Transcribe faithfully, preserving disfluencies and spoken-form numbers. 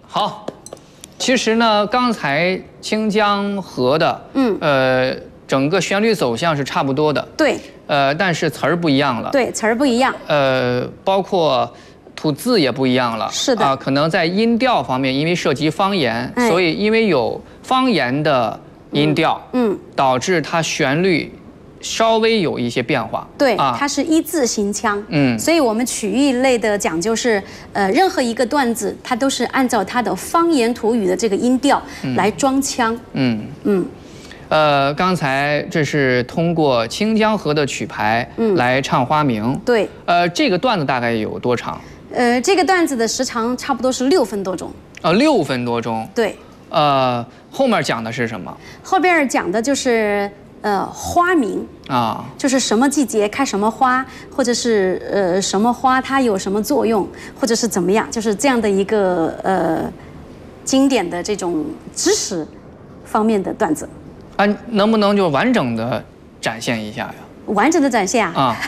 好，其实呢，刚才《清江河》的，嗯，呃，整个旋律走向是差不多的， 对， 呃，但是词儿不一样了， 对，词儿不一样， 呃，包括吐字也不一样了， 是的， 啊，可能在音调方面，因为涉及方言，哎、所以因为有方言的音调，嗯，嗯导致它旋律。稍微有一些变化， 对，啊、它是一字行腔， 嗯， 所以我们曲艺类的讲究是，呃，任何一个段子，它都是按照它的方言土语的这个音调来装腔，嗯嗯， 呃，刚才这是通过《清江河》的曲牌来唱花名， 对， 呃，这个段子大概有多长？ 呃，这个段子的时长差不多是六分多钟， 呃，六分多钟， 对， 呃，后面讲的是什么？ 后边讲的就是。呃，花名啊，就是什么季节开什么花，或者是呃什么花它有什么作用，或者是怎么样，就是这样的一个呃经典的这种知识方面的段子。 啊，能不能就完整的展现一下呀？ 完整的展现啊？啊。